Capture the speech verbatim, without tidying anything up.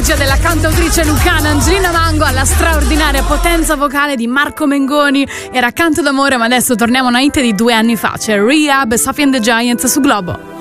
regia della cantautrice lucana Angelina Mango alla straordinaria potenza vocale di Marco Mengoni. Era Canto d'amore, ma adesso torniamo a una hit di due anni fa. C'è Rehab e Sophie and the Giants su Globo.